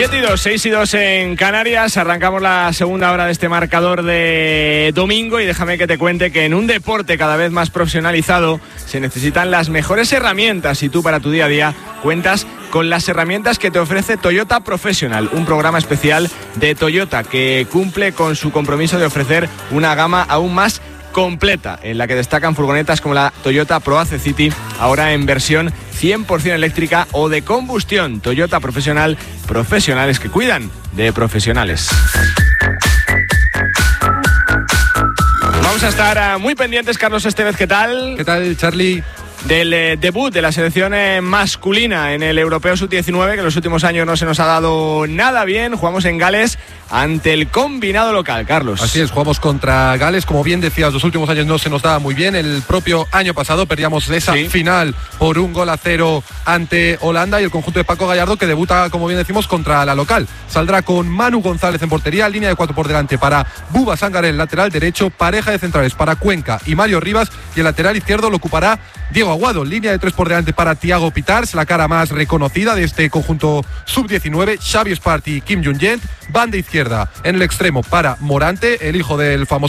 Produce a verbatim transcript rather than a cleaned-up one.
siete y dos, seis y dos en Canarias. Arrancamos la segunda hora de este marcador de domingo y déjame que te cuente que en un deporte cada vez más profesionalizado se necesitan las mejores herramientas y tú para tu día a día cuentas con las herramientas que te ofrece Toyota Professional, un programa especial de Toyota que cumple con su compromiso de ofrecer una gama aún más completa, en la que destacan furgonetas como la Toyota ProAce City, ahora en versión cien por ciento eléctrica o de combustión. Toyota Professional, profesionales que cuidan de profesionales. Vamos a estar muy pendientes, Carlos Estevez, ¿qué tal? ¿Qué tal, Charlie? Del eh, debut de la selección eh, masculina en el Europeo sub diecinueve, que en los últimos años no se nos ha dado nada bien. Jugamos en Gales ante el combinado local, Carlos. Así es, jugamos contra Gales. Como bien decías, los últimos años no se nos daba muy bien. El propio año pasado perdíamos esa sí. final por un gol a cero ante Holanda, y el conjunto de Paco Gallardo, que debuta, como bien decimos, contra la local. Saldrá con Manu González en portería, línea de cuatro por delante para Buba Sangaré, lateral derecho, pareja de centrales para Cuenca y Mario Rivas, y el lateral izquierdo lo ocupará Diego Aguado, línea de tres por delante para Thiago Pitars, la cara más reconocida de este conjunto sub diecinueve, Xavi Espart y Kim Jung-Jent, banda izquierda en el extremo para Morante, el hijo del famoso